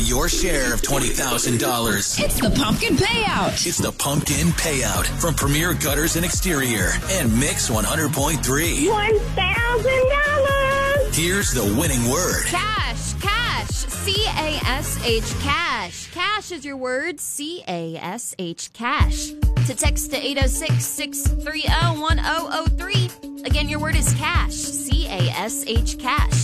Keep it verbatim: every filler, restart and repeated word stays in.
your share of twenty thousand dollars. It's the Pumpkin Payout. It's the Pumpkin Payout from Premier Gutters and Exterior and Mix one hundred point three. one thousand dollars. Here's the winning word. Cash, cash, C A S H, cash. Cash is your word, C A S H, cash. To text to eight oh six, six three oh, one oh oh three. Again, your word is cash, C A S H, cash.